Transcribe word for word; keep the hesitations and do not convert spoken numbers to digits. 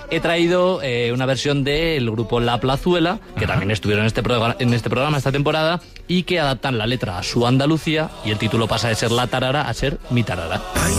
he traído eh, una versión del grupo La Plazuela, que también estuvieron en este, programa, en este programa esta temporada, y que adaptan la letra a su Andalucía, y el título pasa de ser La Tarara a ser Mi Tarara.